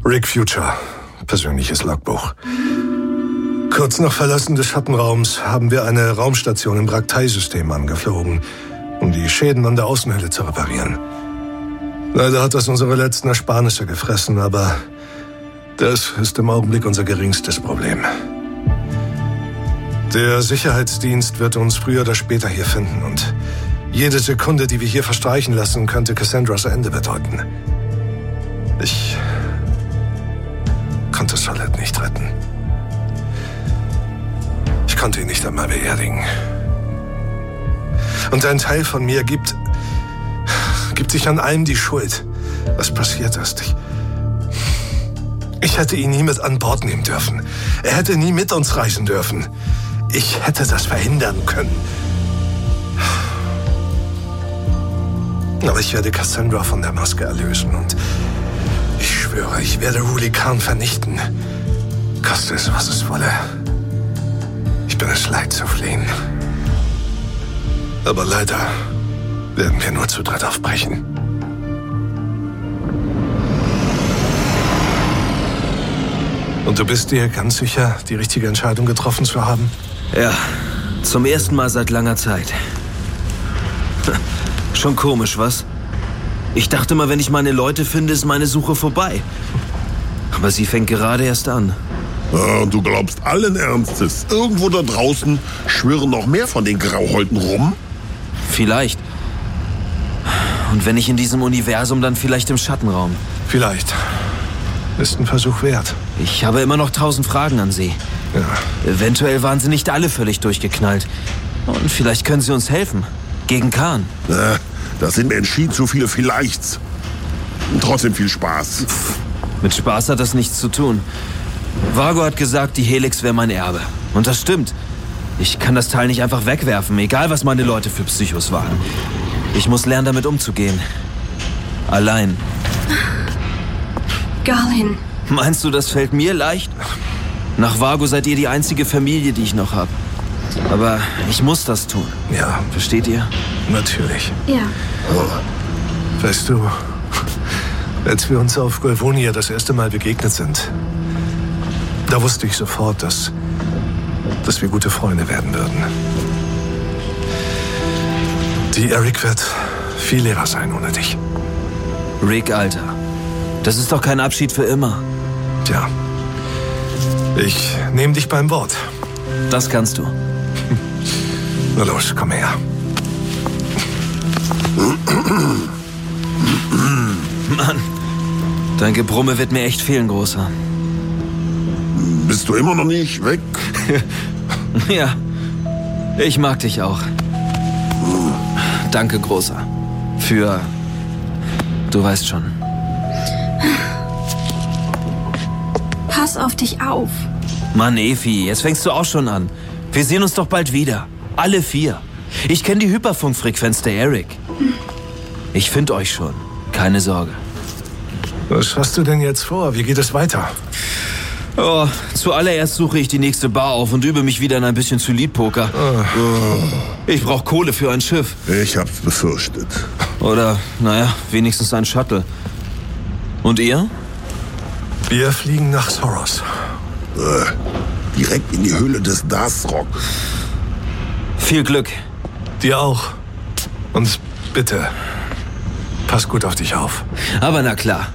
Rick Future, persönliches Logbuch. Kurz nach Verlassen des Schattenraums haben wir eine Raumstation im Braktei-System angeflogen, um die Schäden an der Außenhülle zu reparieren. Leider hat das unsere letzten Ersparnisse gefressen, aber das ist im Augenblick unser geringstes Problem. Der Sicherheitsdienst wird uns früher oder später hier finden und jede Sekunde, die wir hier verstreichen lassen, könnte Cassandras Ende bedeuten. Ich konnte Solid nicht retten. Ich konnte ihn nicht einmal beerdigen. Und ein Teil von mir gibt sich an allem die Schuld, was passiert ist. Ich hätte ihn nie mit an Bord nehmen dürfen. Er hätte nie mit uns reisen dürfen. Ich hätte das verhindern können. Aber ich werde Cassandra von der Maske erlösen und ich schwöre, ich werde Ruli Khan vernichten. Koste es, was es wolle. Ich bin es leid zu fliehen. Aber leider werden wir nur zu dritt aufbrechen. Und du bist dir ganz sicher, die richtige Entscheidung getroffen zu haben? Ja, zum ersten Mal seit langer Zeit. Schon komisch, was? Ich dachte mal, wenn ich meine Leute finde, ist meine Suche vorbei. Aber sie fängt gerade erst an. Ja, du glaubst allen Ernstes, irgendwo da draußen schwirren noch mehr von den Grauhäuten rum? Vielleicht. Und wenn nicht in diesem Universum, dann vielleicht im Schattenraum. Vielleicht. Ist ein Versuch wert. Ich habe immer noch 1000 Fragen an Sie. Ja. Eventuell waren Sie nicht alle völlig durchgeknallt. Und vielleicht können Sie uns helfen. Gegen Khan. Na, das sind mir entschieden zu viele Vielleichts. Und trotzdem viel Spaß. Mit Spaß hat das nichts zu tun. Vago hat gesagt, die Helix wäre mein Erbe. Und das stimmt. Ich kann das Teil nicht einfach wegwerfen, egal was meine Leute für Psychos waren. Ich muss lernen, damit umzugehen. Allein. Garlin. Meinst du, das fällt mir leicht? Nach Vago seid ihr die einzige Familie, die ich noch habe. Aber ich muss das tun. Ja. Versteht ihr? Natürlich. Ja. Weißt du, als wir uns auf Golvonia das erste Mal begegnet sind, da wusste ich sofort, dass wir gute Freunde werden würden. Die Eric wird viel leerer sein ohne dich. Rick, Alter. Das ist doch kein Abschied für immer. Tja. Ich nehme dich beim Wort. Das kannst du. Na los, komm her. Mann, dein Gebrumme wird mir echt fehlen, Großer. Bist du immer noch nicht weg? Ja, ich mag dich auch. Danke, Großer. Für... Du weißt schon. Pass auf dich auf. Mann, Efi, jetzt fängst du auch schon an. Wir sehen uns doch bald wieder. Alle 4. Ich kenne die Hyperfunkfrequenz der Eric. Ich finde euch schon. Keine Sorge. Was hast du denn jetzt vor? Wie geht es weiter? Oh, zuallererst suche ich die nächste Bar auf und übe mich wieder in ein bisschen Solidpoker. Ich brauche Kohle für ein Schiff. Ich hab's befürchtet. Oder, naja, wenigstens ein Shuttle. Und ihr? Wir fliegen nach Soros. Direkt in die Höhle des Dasrock. Viel Glück. Dir auch. Und bitte, pass gut auf dich auf. Aber na klar.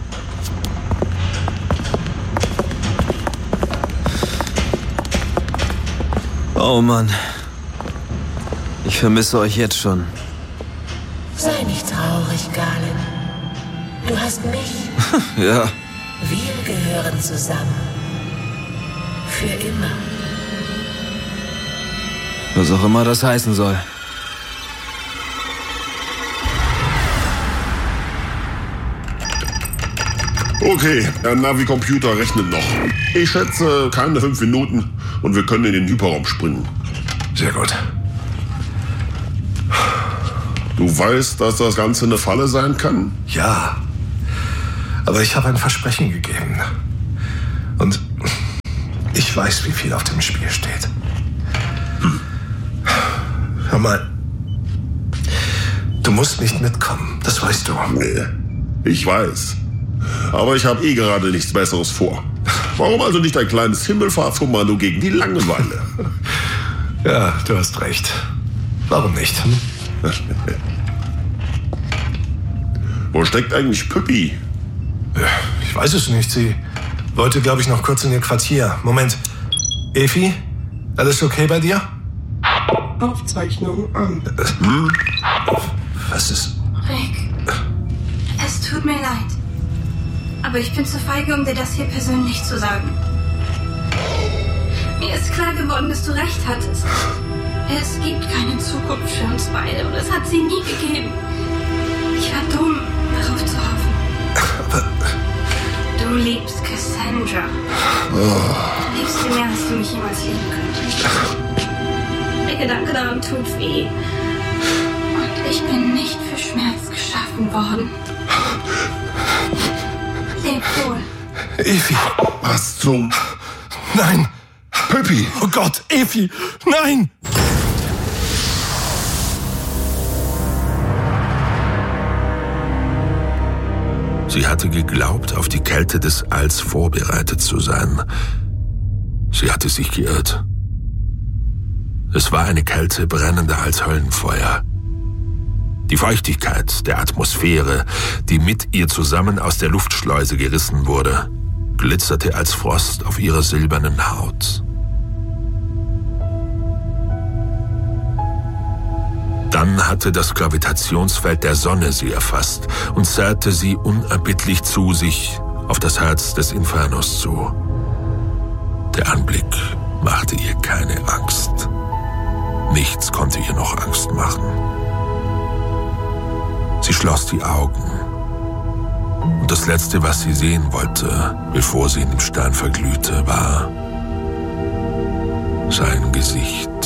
Oh Mann. Ich vermisse euch jetzt schon. Sei nicht traurig, Garlin. Du hast mich. Ja. Wir gehören zusammen. Für immer. Was auch immer das heißen soll. Okay, der Navi-Computer rechnet noch. Ich schätze keine 5 Minuten und wir können in den Hyperraum springen. Sehr gut. Du weißt, dass das Ganze eine Falle sein kann? Ja. Aber ich habe ein Versprechen gegeben. Und ich weiß, wie viel auf dem Spiel steht. Hör mal. Du musst nicht mitkommen, das weißt du. Nee, ich weiß. Aber ich habe gerade nichts Besseres vor. Warum also nicht ein kleines Himmelfahrtskommando gegen die Langeweile? Ja, du hast recht. Warum nicht? Wo steckt eigentlich Püppi? Ich weiß es nicht. Sie wollte, glaube ich, noch kurz in ihr Quartier. Moment. Efi? Alles okay bei dir? Aufzeichnung an. Was ist... Rick, es tut mir leid. Aber ich bin zu feige, um dir das hier persönlich zu sagen. Mir ist klar geworden, dass du recht hattest. Es gibt keine Zukunft für uns beide und es hat sie nie gegeben. Ich war dumm, darauf zu hoffen. Aber... Du liebst Cassandra. Du liebst sie mehr, als du mich jemals lieben könntest. Der Gedanke daran tut weh. Und ich bin nicht für Schmerz geschaffen worden. Leb wohl. Efi! Was zum... Nein! Püppi! Oh Gott, Efi! Nein! Sie hatte geglaubt, auf die Kälte des Alls vorbereitet zu sein. Sie hatte sich geirrt. Es war eine Kälte brennender als Höllenfeuer. Die Feuchtigkeit der Atmosphäre, die mit ihr zusammen aus der Luftschleuse gerissen wurde, glitzerte als Frost auf ihrer silbernen Haut. Dann hatte das Gravitationsfeld der Sonne sie erfasst und zerrte sie unerbittlich zu sich auf das Herz des Infernos zu. Der Anblick machte ihr keine Angst. Nichts konnte ihr noch Angst machen. Sie schloss die Augen. Und das Letzte, was sie sehen wollte, bevor sie in dem Stern verglühte, war sein Gesicht.